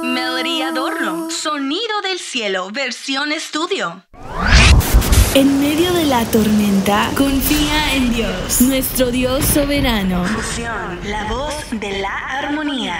Melody Adorno, Sonido del Cielo, versión estudio. En medio de la tormenta, confía en Dios, nuestro Dios soberano. Fusión, la voz de la armonía.